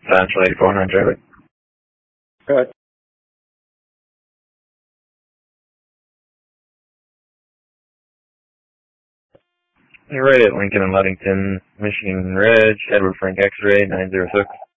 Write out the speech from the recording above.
Central 8400 traffic. Go ahead. You're right at Lincoln and Ludington, Michigan Ridge, Edward Frank X-ray 906.